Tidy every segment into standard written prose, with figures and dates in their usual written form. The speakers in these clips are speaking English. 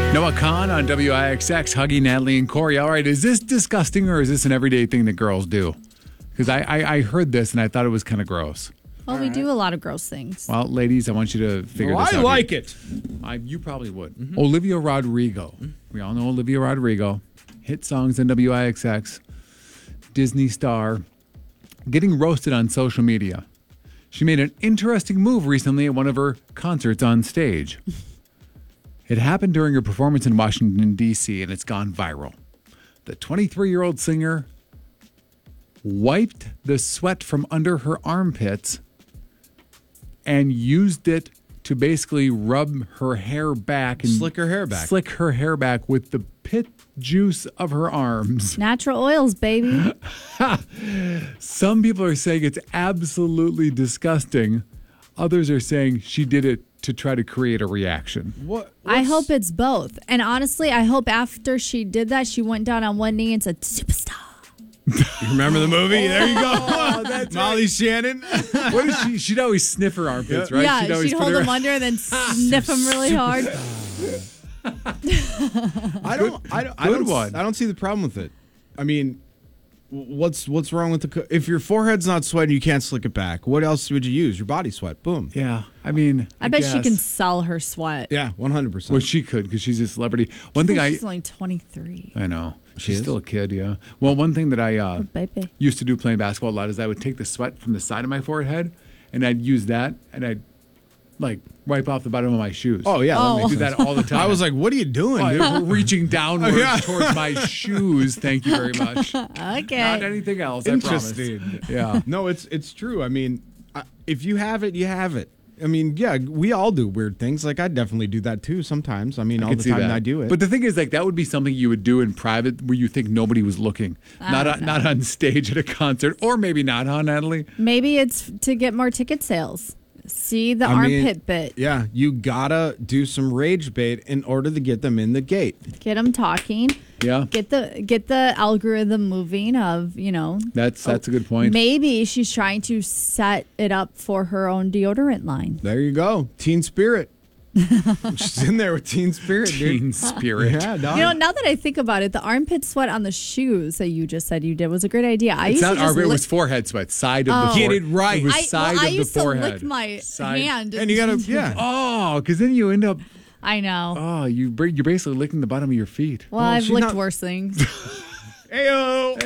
Noah Kahn on WIXX, Huggy, Natalie, and Corey. All right, is this disgusting or is this an everyday thing that girls do? Because I heard this and I thought it was kind of gross. Well, we do a lot of gross things. Well, ladies, I want you to figure this out. I like it. You probably would. Mm-hmm. Olivia Rodrigo. We all know Olivia Rodrigo. Hit songs on WIXX. Disney star. Getting roasted on social media. She made an interesting move recently at one of her concerts on stage. It happened during her performance in Washington, D.C., and it's gone viral. The 23-year-old singer wiped the sweat from under her armpits and used it to basically rub her hair back and Slick her hair back. Slick her hair back with the pit juice of her arms. Natural oils, baby. Some people are saying it's absolutely disgusting. Others are saying she did it to try to create a reaction. I hope it's both. And honestly, I hope after she did that, she went down on one knee and said, "Superstar." You remember the movie? There you go. That's Molly Shannon. What is she? She'd always sniff her armpits, right? Yeah, always she'd put hold her- them under and then sniff them really hard. I don't see the problem with it. I mean, what's wrong with if your forehead's not sweating, you can't slick it back. What else would you use? Your body sweat. Boom. Yeah, I mean, I bet she can guess. sell her sweat. Yeah, 100%. Well, she could because she's a celebrity. One thing She's only 23. I know. She She's is? still a kid, yeah. Well, one thing that I Baby. used to do playing basketball a lot is I would take the sweat from the side of my forehead and I'd use that and I'd like wipe off the bottom of my shoes. Oh, yeah. Oh. I do that all the time. I was like, what are you doing, dude? We're reaching downwards Yeah. towards my shoes. Thank you very much. Not Okay. anything else. I promise. Interesting. Yeah. No, it's true. I mean, if you have it, you have it. I mean, yeah, we all do weird things. Like, I definitely do that too sometimes. I mean, all could the see time that. I do it. But the thing is, like, that would be something you would do in private where you think nobody was looking. Not on stage at a concert. Or maybe not, huh, Natalie? Maybe it's to get more ticket sales. See the I mean, armpit bit. Yeah, you gotta do some rage bait in order to get them in the gate. Get them talking. Yeah. Get the algorithm moving of, That's a good point. Maybe she's trying to set it up for her own deodorant line. There you go. Teen Spirit. She's in there with Teen Spirit, dude. Teen spirit. Yeah, dog. Now that I think about it, the armpit sweat on the shoes that you just said you did was a great idea. I It's used not to just armpit, it lick- was forehead sweat. Side of the Oh. forehead. Get it right. It was I side of used the to forehead. lick my Side. hand. And you gotta, yeah. Oh, because then you end up, I know. you're basically licking the bottom of your feet. Well, I've she's licked not- worse things. Ayo.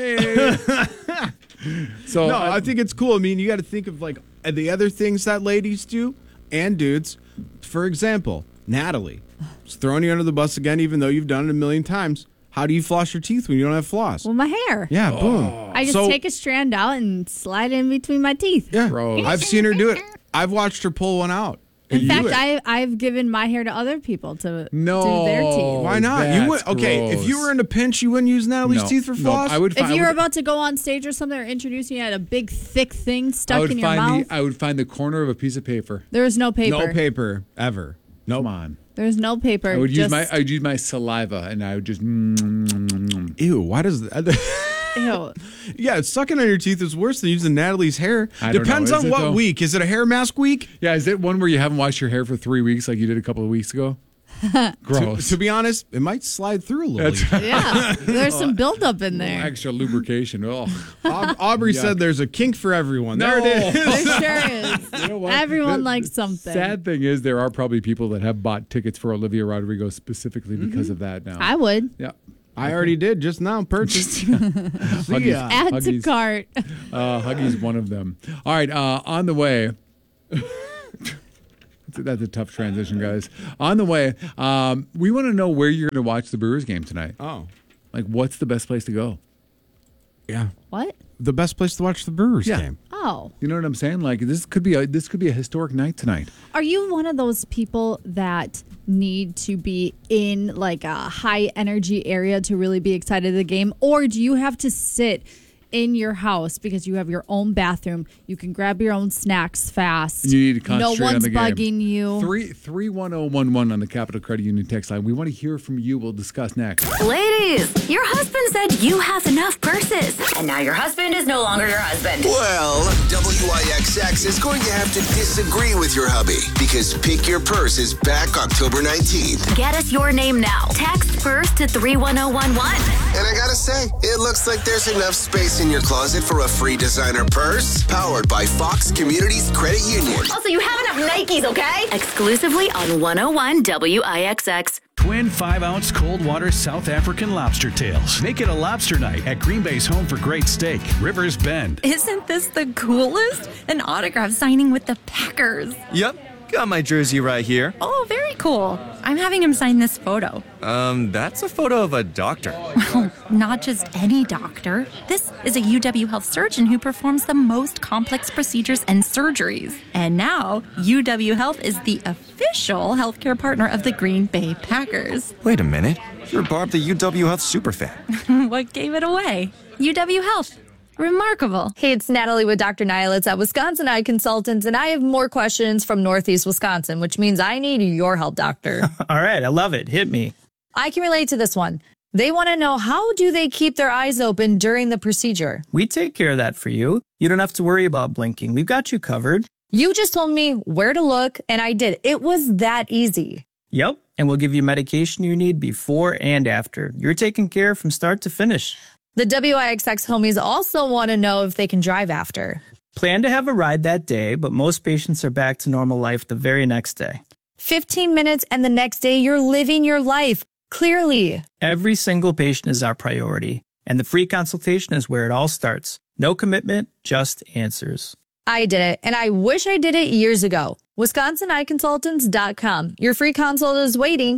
So No, I think it's cool. I mean, you got to think of like the other things that ladies do and dudes. For example, Natalie, just throwing you under the bus again, even though you've done it a million times. How do you floss your teeth when you don't have floss? Well, my hair. Yeah, boom. I just So- take a strand out and slide it in between my teeth. Yeah, Gross. I've seen her do it. I've watched her pull one out. In and fact, do it. I've given my hair to other people to No. do their teeth. Why not? That's You would okay if you gross. were in a pinch, you wouldn't use Natalie's No. teeth for No, floss. I would If find, you were about to go on stage or something or introduce you, you had a big thick thing stuck in your mouth. I would find the corner of a piece of paper. There was no paper. no paper ever. Nope. Come on. There's no paper. I would use just, my saliva and I would just Ew. Why does that? Ew. Yeah, sucking on your teeth is worse than using Natalie's hair. I don't Depends know. Is on it, what though? week. Is it a hair mask week? Yeah, is it one where you haven't washed your hair for 3 weeks like you did a couple of weeks ago? Gross. To be honest, it might slide through a little. Yeah. There's some buildup in there. Extra lubrication. Oh. Aubrey Yuck. said there's a kink for everyone. There No. it is. There sure is. You know what? Everyone The likes something. Sad thing is there are probably people that have bought tickets for Olivia Rodrigo specifically because of that now. I would. Yeah. I already did just now. Purchased. See ya. Add to Huggies. cart. Huggy's one of them. All right, on the way. That's a tough transition, guys. On the way, we want to know where you're going to watch the Brewers game tonight. Oh, Like, what's the best place to go? yeah. What? The best place to watch the Brewers Yeah. game. Oh. You know what I'm saying? Like, this could be a historic night tonight. Are you one of those people that need to be in like a high energy area to really be excited of the game? Or do you have to sit in your house because you have your own bathroom. You can grab your own snacks fast. You need to concentrate no on one's the game. bugging you. 31011 on the Capital Credit Union text line. We want to hear from you. We'll discuss next. Ladies, your husband said you have enough purses, and now your husband is no longer your husband. Well, WIXX is going to have to disagree with your hubby because Pick Your Purse is back October 19th. Get us your name now. Text purse to 31011. And I gotta say, it looks like there's enough space in your closet for a free designer purse powered by Fox Communities Credit Union. Also, you have enough Nikes, okay? Exclusively on 101 WIXX. Twin 5-ounce cold water South African lobster tails. Make it a lobster night at Green Bay's home for great steak, Rivers Bend. Isn't this the coolest? An autograph signing with the Packers. Yep, got my jersey right here. Oh, very cool. I'm having him sign this photo. That's a photo of a doctor. Well, not just any doctor. This is a UW Health surgeon who performs the most complex procedures and surgeries. And now, UW Health is the official healthcare partner of the Green Bay Packers. Wait a minute. You're Barb, the UW Health superfan. What gave it away? UW Health. Remarkable. Hey, it's Natalie with Dr. Nihilitz at Wisconsin Eye Consultants, and I have more questions from Northeast Wisconsin, which means I need your help, doctor. All right, I love it. Hit me. I can relate to this one. They want to know, how do they keep their eyes open during the procedure? We take care of that for you. You don't have to worry about blinking. We've got you covered. You just told me where to look, and I did. It was that easy. Yep, and we'll give you medication you need before and after. You're taken care of from start to finish. The WIXX homies also want to know if they can drive after. Plan to have a ride that day, but most patients are back to normal life the very next day. 15 minutes and the next day you're living your life. Clearly. Every single patient is our priority, and the free consultation is where it all starts. No commitment, just answers. I did it, and I wish I did it years ago. WisconsinEyeConsultants.com. Your free consult is waiting.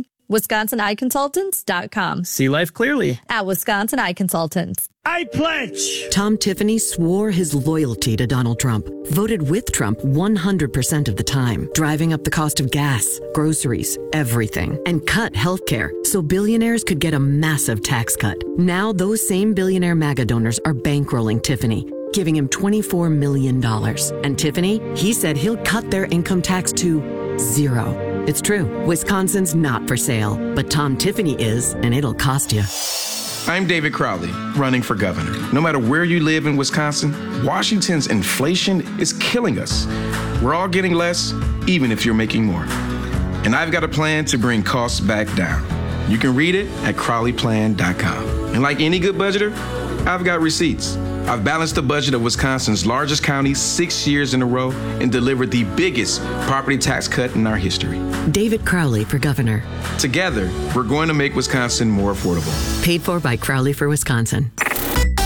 WisconsinEyeConsultants.com. See life clearly. At Wisconsin Eye Consultants. I pledge. Tom Tiffany swore his loyalty to Donald Trump, voted with Trump 100% of the time, driving up the cost of gas, groceries, everything, and cut healthcare so billionaires could get a massive tax cut. Now those same billionaire MAGA donors are bankrolling Tiffany, giving him $24 million. And Tiffany, he said he'll cut their income tax to 0. It's true. Wisconsin's not for sale, but Tom Tiffany is, and it'll cost you. I'm David Crowley, running for governor. No matter where you live in Wisconsin, Washington's inflation is killing us. We're all getting less, even if you're making more. And I've got a plan to bring costs back down. You can read it at CrowleyPlan.com. And like any good budgeter, I've got receipts. I've balanced the budget of Wisconsin's largest county 6 years in a row and delivered the biggest property tax cut in our history. David Crowley for governor. Together, we're going to make Wisconsin more affordable. Paid for by Crowley for Wisconsin.